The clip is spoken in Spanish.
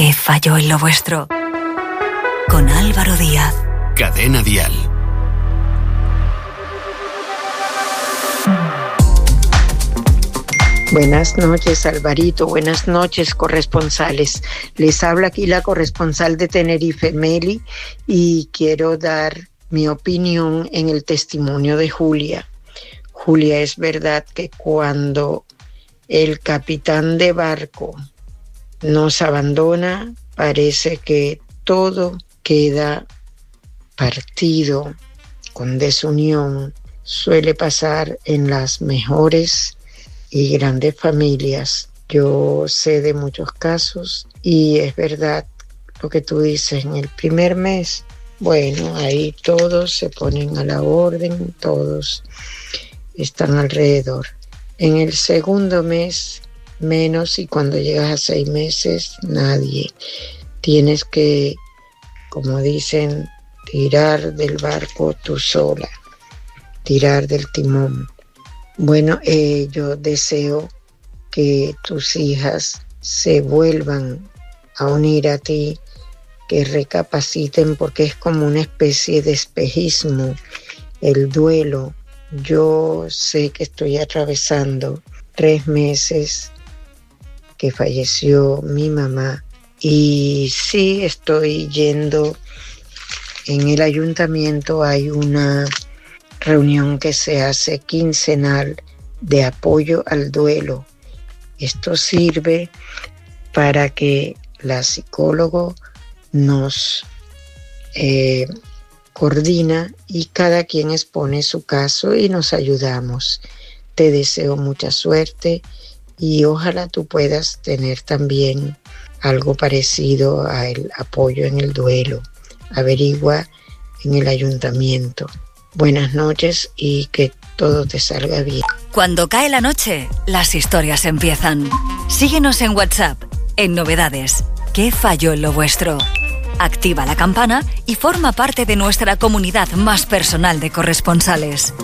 ¿Qué falló en lo vuestro? Con Álvaro Díaz. Cadena Dial. Buenas noches, Alvarito. Buenas noches, corresponsales. Les habla aquí la corresponsal de Tenerife, Meli, y quiero dar mi opinión en el testimonio de Julia. Julia, es verdad que cuando el capitán de barco nos abandona, parece que todo queda partido, con desunión. Suele pasar en las mejores y grandes familias. Yo sé de muchos casos y es verdad lo que tú dices. En el primer mes, bueno, ahí todos se ponen a la orden, todos están alrededor. En el segundo mes, menos, y cuando llegas a 6 meses, nadie. Tienes que, como dicen, tirar del barco tú sola, tirar del timón. Bueno, yo deseo que tus hijas se vuelvan a unir a ti, que recapaciten, porque es como una especie de espejismo, el duelo. Yo sé que estoy atravesando 3 meses que falleció mi mamá y sí estoy yendo. En el ayuntamiento hay una reunión que se hace quincenal de apoyo al duelo. Esto sirve para que la psicóloga nos coordina y cada quien expone su caso y nos ayudamos. Te deseo mucha suerte y ojalá tú puedas tener también algo parecido al apoyo en el duelo. Averigua en el ayuntamiento. Buenas noches y que todo te salga bien. Cuando cae la noche, las historias empiezan. Síguenos en WhatsApp, en Novedades. ¿Qué falló en lo vuestro? Activa la campana y forma parte de nuestra comunidad más personal de corresponsales.